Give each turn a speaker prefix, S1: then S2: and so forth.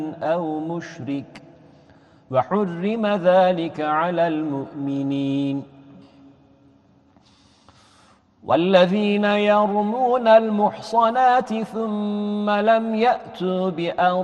S1: أو مشرك وحرم ذلك على المؤمنين. والذين يرمون المحصنات ثم لم يأتوا بأربعة